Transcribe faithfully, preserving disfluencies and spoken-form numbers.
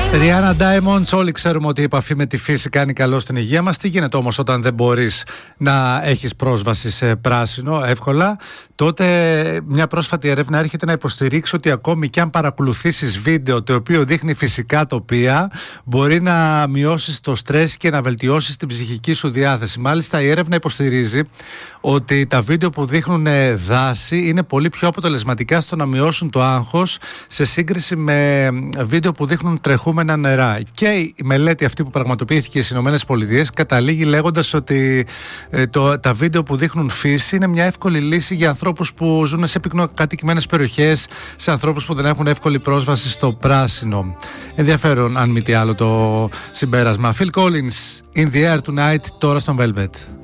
Rihanna Diamonds, όλοι ξέρουμε ότι η επαφή με τη φύση κάνει καλό στην υγεία μας. Τι γίνεται όμως όταν δεν μπορείς να έχεις πρόσβαση σε πράσινο εύκολα? Τότε μια πρόσφατη έρευνα έρχεται να υποστηρίξει ότι ακόμη και αν παρακολουθήσεις βίντεο το οποίο δείχνει φυσικά τοπία, μπορεί να μειώσεις το στρες και να βελτιώσεις την ψυχική σου διάθεση. Μάλιστα η έρευνα υποστηρίζει ότι τα βίντεο που δείχνουν δάση είναι πολύ πιο αποτελεσματικά στο να μειώσουν το άγχος σε σύγκριση με βίντεο που δείχνουν τρεχούμενα νερά. Και η μελέτη αυτή που πραγματοποιήθηκε στις ΗΠΑ καταλήγει λέγοντας ότι ε, το, τα βίντεο που δείχνουν φύση είναι μια εύκολη λύση για ανθρώπους που ζουν σε πυκνοκατοικημένες περιοχές, σε ανθρώπους που δεν έχουν εύκολη πρόσβαση στο πράσινο. Ενδιαφέρον αν μη τι άλλο το συμπέρασμα. Phil Collins, In the Air Tonight, τώρα στον Velvet.